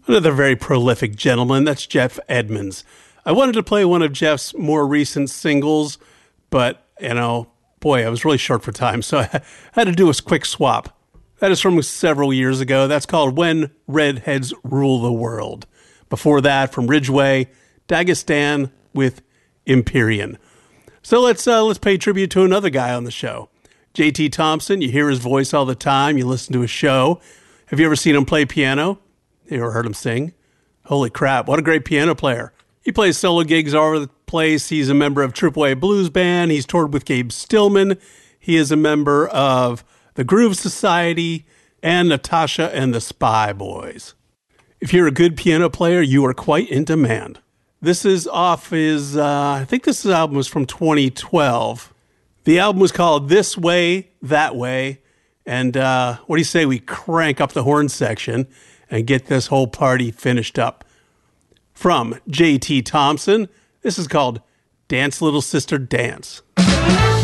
Another very prolific gentleman, that's Jeff Edmonds. I wanted to play one of Jeff's more recent singles, but, boy, I was really short for time, so I had to do a quick swap. That is from several years ago. That's called When Redheads Rule the World. Before that, from Ridgeway, Dagestan with Empyrean. So let's pay tribute to another guy on the show. J.T. Thompson, you hear his voice all the time. You listen to his show. Have you ever seen him play piano? You ever heard him sing? Holy crap, what a great piano player. He plays solo gigs all over the place. He's a member of Triple A Blues Band. He's toured with Gabe Stillman. He is a member of the Groove Society and Natasha and the Spy Boys. If you're a good piano player, you are quite in demand. This is off his, I think this album was from 2012. The album was called This Way, That Way. And what do you say we crank up the horn section and get this whole party finished up? From J.T. Thompson, this is called Dance Little Sister Dance.